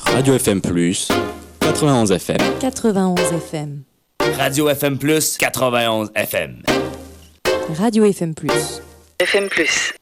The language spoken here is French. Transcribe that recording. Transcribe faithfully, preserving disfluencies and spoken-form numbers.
Radio F M plus, quatre-vingt-onze F M. quatre-vingt-onze F M. Radio F M plus, quatre-vingt-onze F M. Radio F M plus. F M plus.